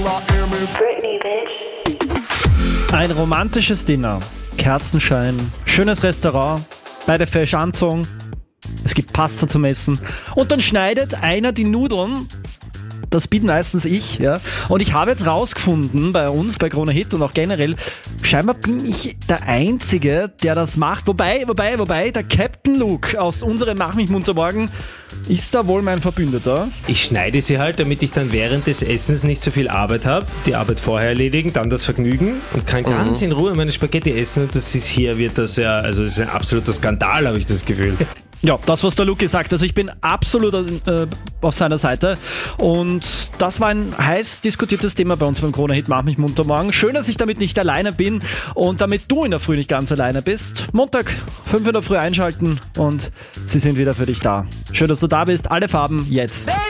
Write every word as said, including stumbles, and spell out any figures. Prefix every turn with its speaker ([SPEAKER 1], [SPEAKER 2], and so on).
[SPEAKER 1] Britney, bitch.
[SPEAKER 2] Ein romantisches Dinner, Kerzenschein, schönes Restaurant, beide fesch anzogen, es gibt Pasta zum Essen und dann schneidet einer die Nudeln. Das bin meistens ich, ja. Und ich habe jetzt rausgefunden, bei uns, bei Krone Hit und auch generell, scheinbar bin ich der Einzige, der das macht. Wobei, wobei, wobei, der Captain Luke aus unserem Mach mich munter morgen ist da wohl mein Verbündeter.
[SPEAKER 3] Ich schneide sie halt, damit ich dann während des Essens nicht so viel Arbeit habe. Die Arbeit vorher erledigen, dann das Vergnügen und kann mhm. ganz in Ruhe meine Spaghetti essen. Und das ist hier, wird das ja, also das ist ein absoluter Skandal, habe ich das Gefühl.
[SPEAKER 2] Ja, das, was der Luke sagt. Also ich bin absolut äh, auf seiner Seite. Und das war ein heiß diskutiertes Thema bei uns beim Krone Hit Mach mich munter morgen. Schön, dass ich damit nicht alleine bin und damit du in der Früh nicht ganz alleine bist. Montag, fünf in der Früh einschalten und sie sind wieder für dich da. Schön, dass du da bist. Alle Farben jetzt.